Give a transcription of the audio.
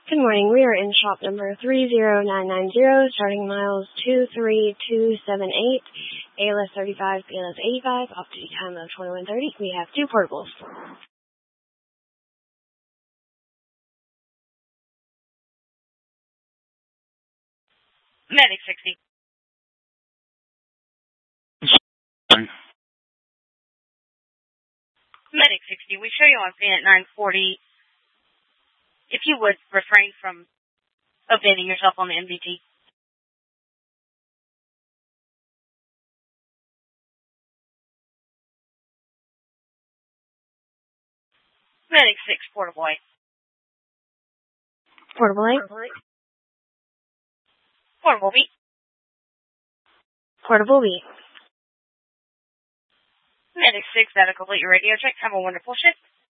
Good morning. We are in shop number 30990, starting miles 23278, ALS 35, BLS 85, off-duty time of 21:30. We have 2 portables. Medic 60. Medic 60, we show you on scene at 940. If you would refrain from updating yourself on the MDT. Medic 6, Portable 8. Portable 8. Portable B. Portable B. Medic 6, that'll complete your radio check. Have a wonderful shift.